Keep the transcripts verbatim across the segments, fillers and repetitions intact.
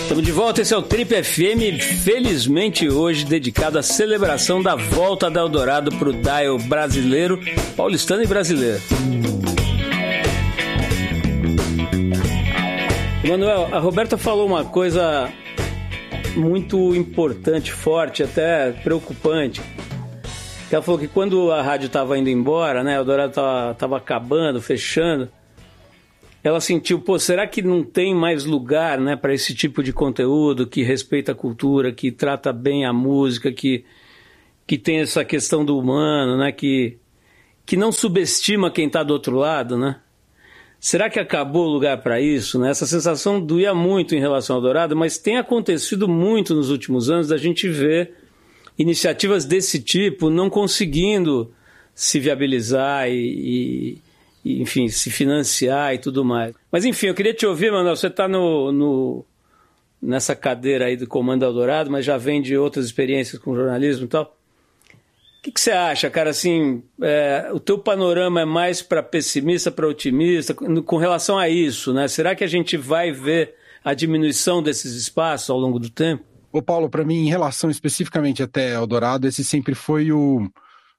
Estamos de volta, esse é o Trip F M, felizmente hoje dedicado à celebração da volta da Eldorado para o dial brasileiro, paulistano e brasileiro. Manuel, a Roberta falou uma coisa muito importante, forte, até preocupante. Ela falou que quando a rádio estava indo embora, né, a Eldorado estava acabando, fechando, ela sentiu, pô, será que não tem mais lugar, né, para esse tipo de conteúdo que respeita a cultura, que trata bem a música, que, que tem essa questão do humano, né, que, que não subestima quem está do outro lado, né? Será que acabou o lugar para isso, né? Essa sensação doía muito em relação ao Eldorado, mas tem acontecido muito nos últimos anos da gente ver iniciativas desse tipo não conseguindo se viabilizar e, e, enfim, se financiar e tudo mais. Mas, enfim, eu queria te ouvir, Manuel, você está no, no, nessa cadeira aí do Comando Eldorado, mas já vem de outras experiências com jornalismo e tal. O que, que você acha, cara, assim, é, o teu panorama é mais para pessimista, para otimista, com relação a isso, né? Será que a gente vai ver a diminuição desses espaços ao longo do tempo? Ô Paulo, para mim, em relação especificamente até Eldorado, esse sempre foi o,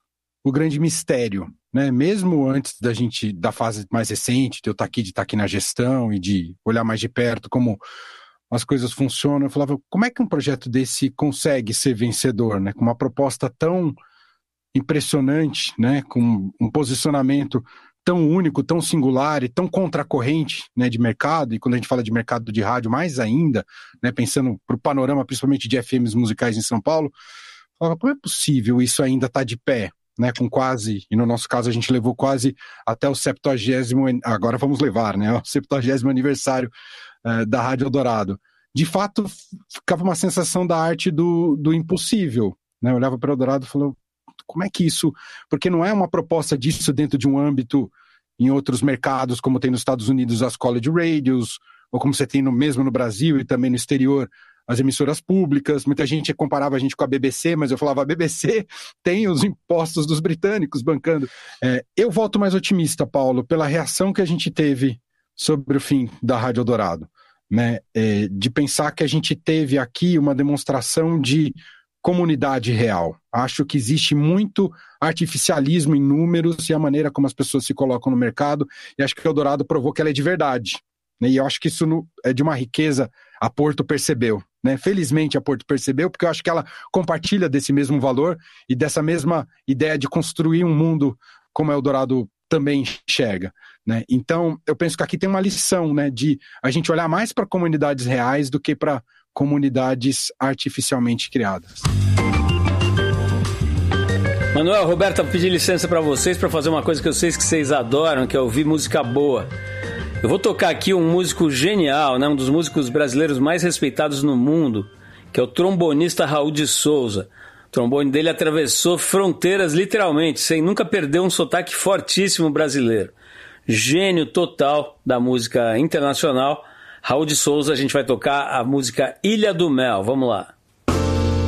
o grande mistério, né? Mesmo antes da gente, da fase mais recente, de eu estar aqui, de estar aqui na gestão e de olhar mais de perto como as coisas funcionam, eu falava, como é que um projeto desse consegue ser vencedor, né? Com uma proposta tão impressionante, né, com um posicionamento tão único, tão singular e tão contracorrente, né, de mercado, e quando a gente fala de mercado de rádio, mais ainda, né, pensando para o panorama, principalmente de F Ms musicais em São Paulo, falava, como é possível isso ainda estar tá de pé, né, com quase, e no nosso caso a gente levou quase até o septuagésimo, agora vamos levar, né, o septuagésimo aniversário uh, da Rádio Eldorado. De fato, ficava uma sensação da arte do, do impossível, né, eu olhava para o Eldorado e falava, como é que isso... Porque não é uma proposta disso dentro de um âmbito em outros mercados, como tem nos Estados Unidos as college radios, ou como você tem no, mesmo no Brasil e também no exterior, as emissoras públicas. Muita gente comparava a gente com a B B C, mas eu falava, a B B C tem os impostos dos britânicos bancando. É, eu volto mais otimista, Paulo, pela reação que a gente teve sobre o fim da Rádio Eldorado, né? É, de pensar que a gente teve aqui uma demonstração de comunidade real. Acho que existe muito artificialismo em números e a maneira como as pessoas se colocam no mercado, e acho que o Eldorado provou que ela é de verdade, né? E eu acho que isso no, é de uma riqueza, a Porto percebeu, né? Felizmente a Porto percebeu, porque eu acho que ela compartilha desse mesmo valor e dessa mesma ideia de construir um mundo como o Eldorado também enxerga, né? Então eu penso que aqui tem uma lição, né, de a gente olhar mais para comunidades reais do que para comunidades artificialmente criadas. Manuel, Roberta, vou pedir licença para vocês para fazer uma coisa que eu sei que vocês adoram, que é ouvir música boa. Eu vou tocar aqui um músico genial, né? Um dos músicos brasileiros mais respeitados no mundo, que é o trombonista Raul de Souza. O trombone dele atravessou fronteiras literalmente, sem nunca perder um sotaque fortíssimo brasileiro. Gênio total da música internacional. Raul de Souza, a gente vai tocar a música Ilha do Mel. Vamos lá.